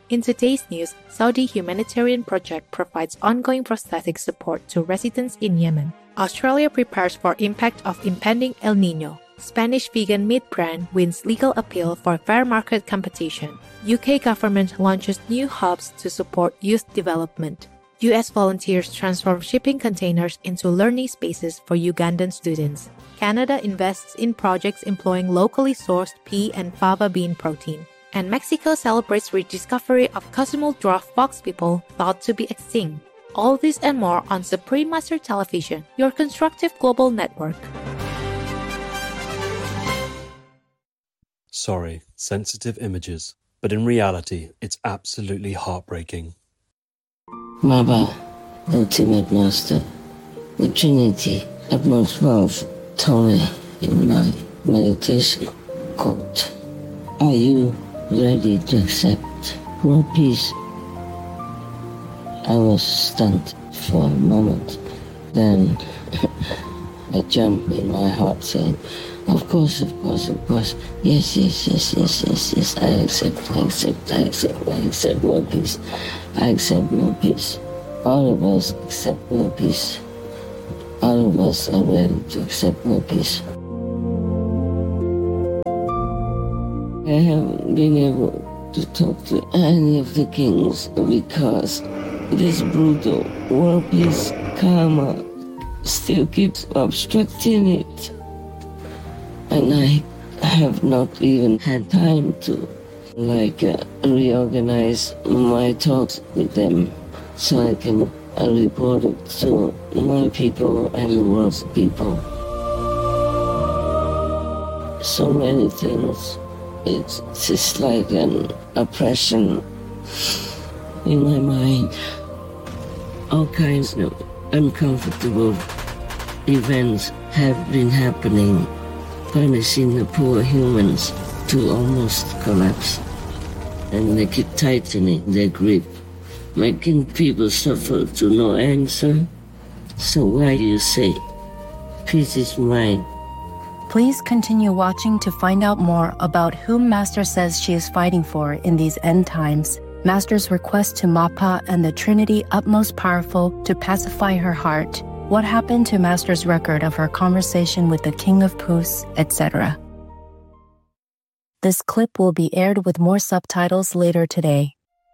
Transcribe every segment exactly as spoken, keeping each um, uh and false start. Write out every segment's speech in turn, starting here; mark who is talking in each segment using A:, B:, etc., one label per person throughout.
A: In today's news, Saudi humanitarian project provides ongoing prosthetic support to residents in Yemen. Australia prepares for impact of impending El Niño. Spanish vegan meat brand wins legal appeal for fair market competition. U K government launches new hubs to support youth development. U S volunteers transform shipping containers into learning spaces for Ugandan students. Canada invests in projects employing locally sourced pea and fava bean protein. And Mexico celebrates rediscovery of Cozumel dwarf fox people thought to be extinct. All this and more on Supreme Master Television, your constructive global network.
B: Sorry, sensitive images, but in reality, it's absolutely heartbreaking.
C: Maba, Ultimate Master, the Trinity, utmost wealth, told me in my meditation, quote, are you ready to accept world peace? I was stunned for a moment. Then a jump in my heart said, of course, of course, of course. Yes, yes, yes, yes, yes, yes. I accept, I accept, I accept, I accept world peace. I accept world peace. All of us accept world peace. All of us are ready to accept world peace. I haven't been able to talk to any of the kings because this brutal world peace karma still keeps obstructing it. And I have not even had time to like uh, reorganize my talks with them so I can uh, report it to my people and the world's people. So many things. It's just like an oppression in my mind. All kinds of uncomfortable events have been happening, punishing the poor humans to almost collapse. And they keep tightening their grip, making people suffer to no answer. So why do you say, peace is mine?
D: Please continue watching to find out more about whom Master says she is fighting for in these end times. Master's request to Mappa and the Trinity Utmost Powerful to pacify her heart. What happened to Master's record of her conversation with the King of Pus, et cetera. This clip will be aired with more subtitles later today.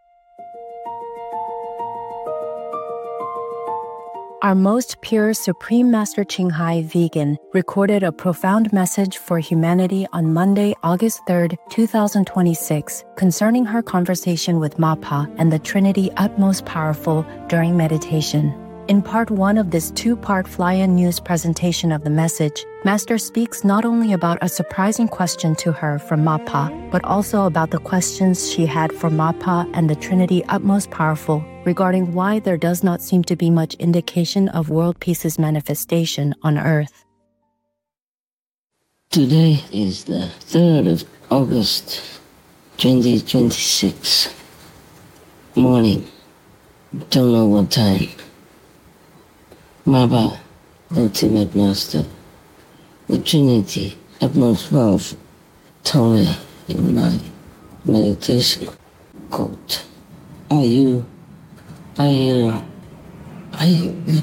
D: Our most pure Supreme Master Ching Hai Vegan recorded a profound message for humanity on Monday, August third, two thousand twenty-six, concerning her conversation with Mappa and the Trinity Utmost Powerful during meditation. In part one of this two-part Fly-In News presentation of the message, Master speaks not only about a surprising question to her from Mappa, but also about the questions she had for Mappa and the Trinity Utmost Powerful regarding why there does not seem to be much indication of world peace's manifestation on Earth.
C: Today is the third of August, twenty twenty-six. Morning. Don't know what time. Maba, Ultimate Master, the Trinity, utmost wealth, told me in my meditation, quote, are you, are you, are you,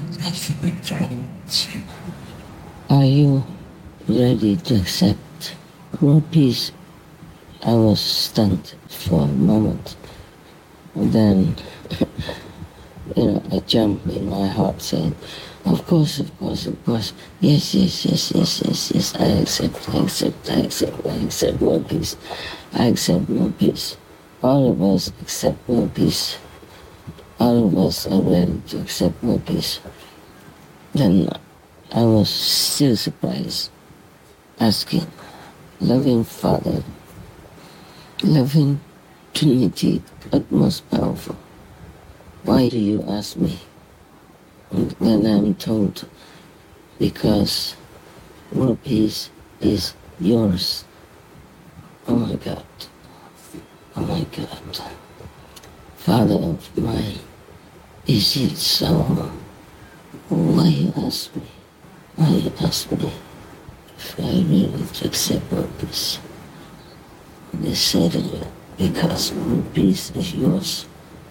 C: are you ready to accept world peace? I was stunned for a moment. And then, you know, a jump in my heart said, of course, of course, of course. Yes, yes, yes, yes, yes, yes. I accept, I accept, I accept, I accept world peace. I accept world peace. All of us accept world peace. All of us are ready to accept world peace. Then I was still surprised, asking, loving Father, loving Trinity, utmost powerful, why do you ask me? And then I'm told, because world peace is yours. Oh my God. Oh my God. Father of mine, is it so? Why you ask me? Why you ask me if I really to accept world peace? They said, because world peace is yours.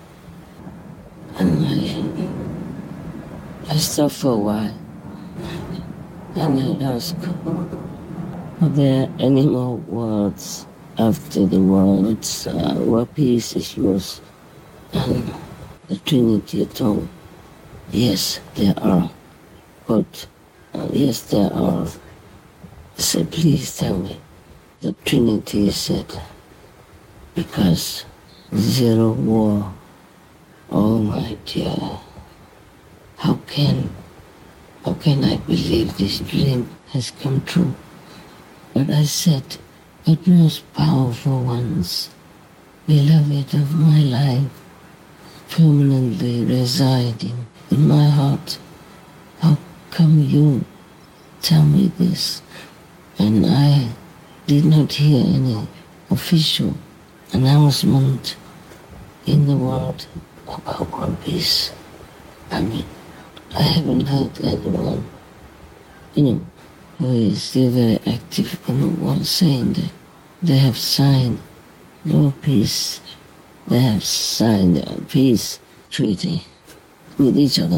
C: And I, I stopped for a while, and I asked, are there any more words after the words, uh, world peace is yours? And the Trinity told me, yes, there are. But, uh, yes, there are. I said, please tell me. The Trinity said, because zero war. Oh my dear, how can, how can I believe this dream has come true? But I said, but most powerful ones, beloved of my life, permanently residing in my heart, how come you tell me this? And I did not hear any official announcement in the world about world peace. I mean, I haven't heard anyone, you know, who is still very active in the world saying that they have signed world peace, they have signed a peace treaty with each other.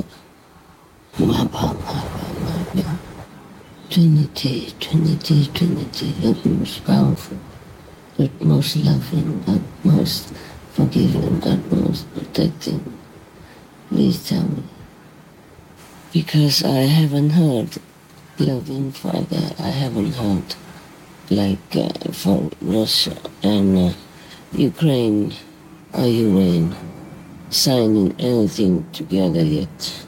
C: Trinity, Trinity, Trinity, that most powerful, that most loving, that most forgiving, that most protecting. Please tell me. Because I haven't heard loving Father, I haven't heard like uh, for Russia and uh, Ukraine or Ukraine signing anything together yet.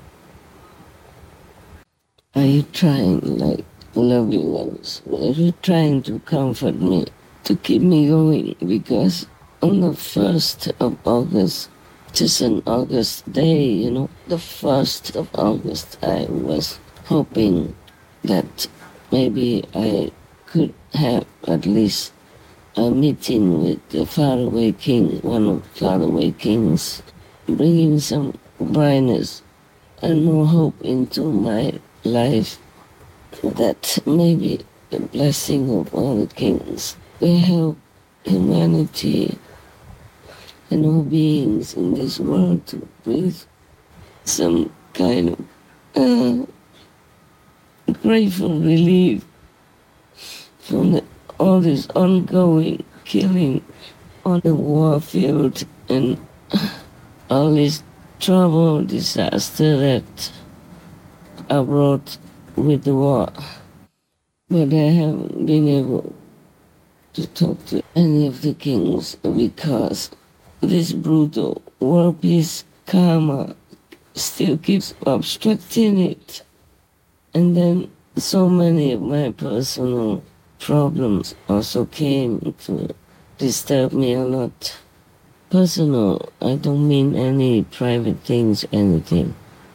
C: Are you trying, like lovely ones, are you trying to comfort me, to keep me going? Because on the first of August, just an August day, you know, the first of August, I was hoping that maybe I could have at least a meeting with the faraway king, one of the faraway kings, bringing some brightness and more hope into my life, that maybe the blessing of all the kings will help humanity and all beings in this world to breathe some kind of uh, grateful relief from the, all this ongoing killing on the war field and all this trouble, disaster that are brought with the war. But I haven't been able to talk to any of the kings because this brutal world peace karma still keeps obstructing it. And then so many of my personal problems also came to disturb me a lot. Personal, I don't mean any private things, anything.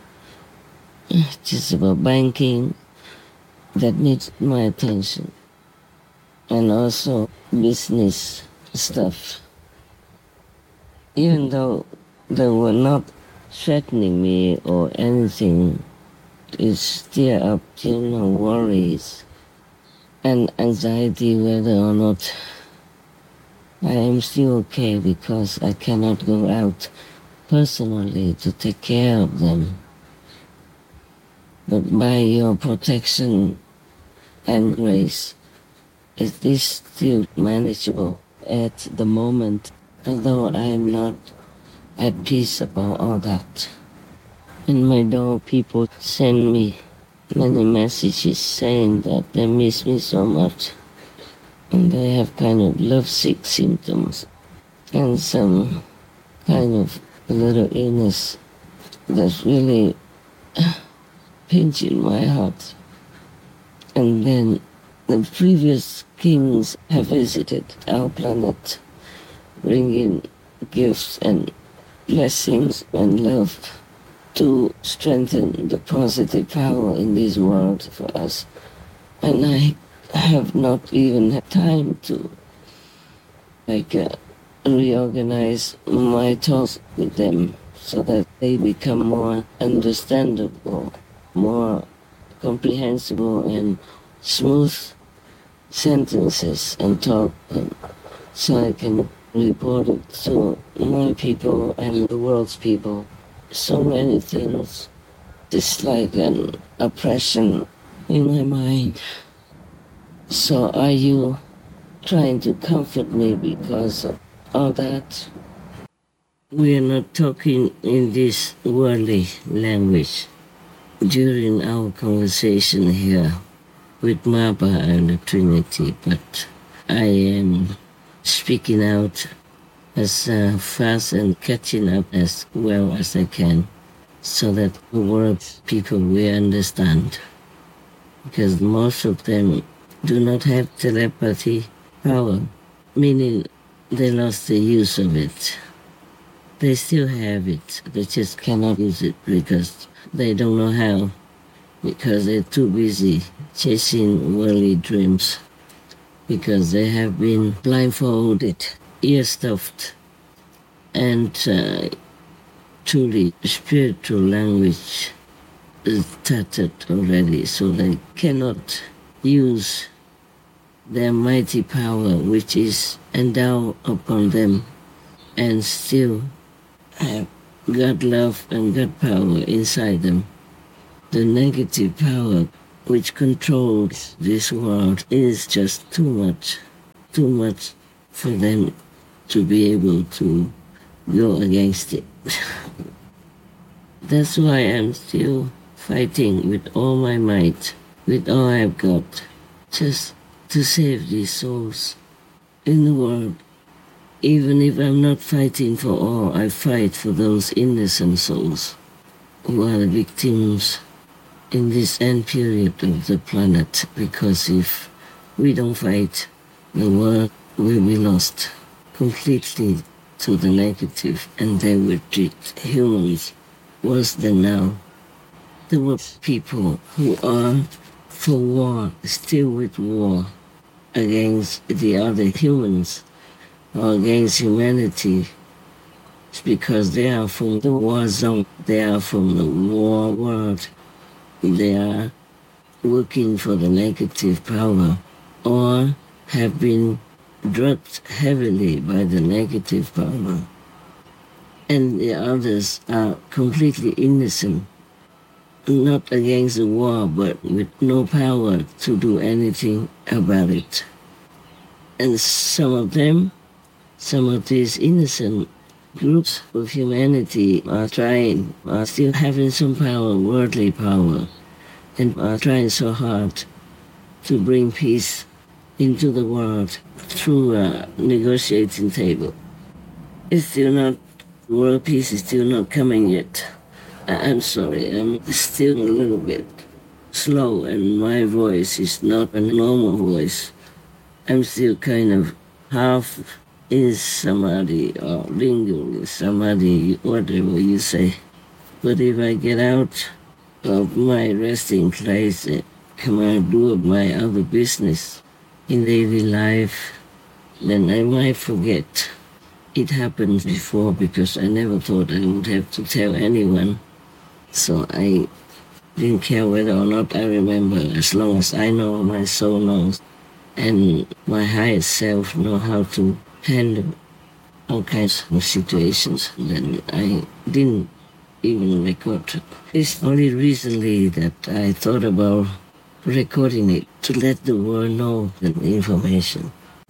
C: Just about banking that needs my attention. And also business stuff. Even though they were not threatening me or anything, it's still up to, you know, worries and anxiety whether or not I am still okay because I cannot go out personally to take care of them. But by your protection and grace, is this still manageable at the moment, although I am not at peace about all that. In my door, people send me many messages saying that they miss me so much, and they have kind of lovesick symptoms, and some kind of little illness that's really pinching my heart. And then the previous kings have visited our planet, bringing gifts and blessings and love to strengthen the positive power in this world for us. And I have not even had time to like uh, reorganize my talks with them so that they become more understandable, more comprehensible and smooth sentences and talk, and so I can reported to my people and the world's people so many things. It's like an oppression in my mind. So are you trying to comfort me because of all that? We are not talking in this worldly language. During our conversation here with Mapa and the Trinity, but I am speaking out as uh, fast and catching up as well as I can so that the world people will understand. Because most of them do not have telepathy power, meaning they lost the use of it. They still have it, they just cannot use it because they don't know how, because they're too busy chasing worldly dreams, because they have been blindfolded, ear-stuffed, and uh, truly spiritual language is tattered already, so they cannot use their mighty power which is endowed upon them and still have God love and God power inside them. The negative power which controls this world is just too much, too much for them to be able to go against it. That's why I'm still fighting with all my might, with all I've got, just to save these souls in the world. Even if I'm not fighting for all, I fight for those innocent souls who are the victims in this end period of the planet, because if we don't fight, the world will be lost completely to the negative, and they will treat humans worse than now. There were people who are for war, still with war, against the other humans, or against humanity. It's because they are from the war zone, they are from the war world, they are working for the negative power, or have been drugged heavily by the negative power. And the others are completely innocent, not against the war, but with no power to do anything about it. And some of them, some of these innocent groups of humanity are trying, are still having some power, worldly power, and are trying so hard to bring peace into the world through a negotiating table. It's still not, world peace is still not coming yet. I'm sorry, I'm still a little bit slow and my voice is not a normal voice. I'm still kind of half in samadhi or lingering in samadhi, whatever you say. But if I get out of my resting place and come and do my other business in daily life, then I might forget. It happened before because I never thought I would have to tell anyone. So I didn't care whether or not I remember, as long as I know, my soul knows, and my higher self know how to handle all kinds of situations. Then I didn't even record. It's only recently that I thought about recording it to let the world know the information.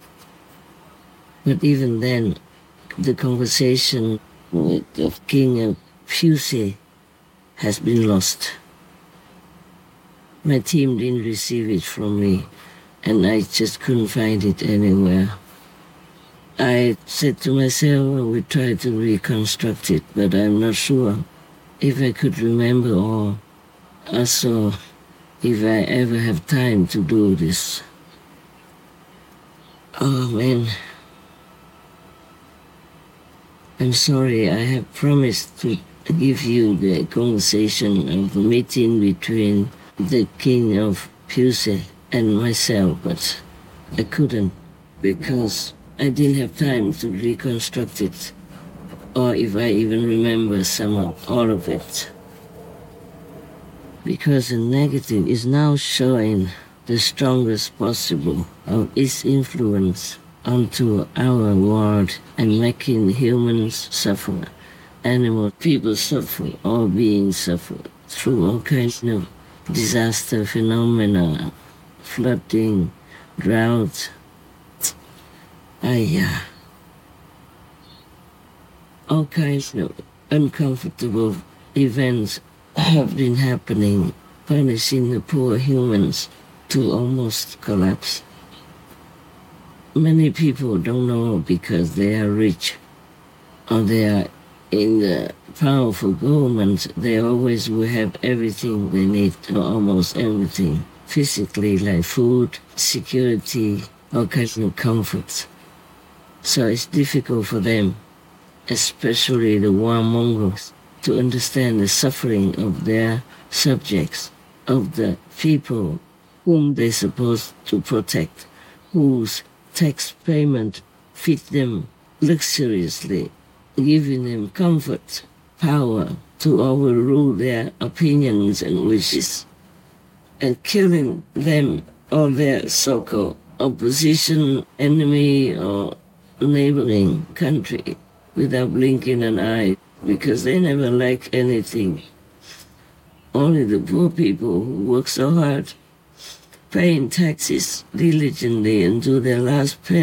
C: But even then, the conversation with the King of Pusey has been lost. My team didn't receive it from me, and I just couldn't find it anywhere. I said to myself, I would try to reconstruct it, but I'm not sure if I could remember all. Also, if I ever have time to do this. Oh man. I'm sorry, I have promised to give you the conversation of the meeting between the King of Pusey and myself, but I couldn't because I didn't have time to reconstruct it, or if I even remember some of all of it. Because the negative is now showing the strongest possible of its influence onto our world and making humans suffer, animal people suffer, all beings suffer through all kinds of disaster phenomena, flooding, drought. Ayah. All kinds of uncomfortable events have been happening, punishing the poor humans to almost collapse. Many people don't know because they are rich or they are in the powerful government. They always will have everything they need, or almost everything, physically, like food, security, all kinds of comforts. So it's difficult for them, especially the warmongers, to understand the suffering of their subjects, of the people whom they're supposed to protect, whose tax payment feed them luxuriously, giving them comfort, power to overrule their opinions and wishes, and killing them or their so-called opposition, enemy, or neighboring country without blinking an eye, because they never like anything. Only the poor people who work so hard, paying taxes diligently and do their last penny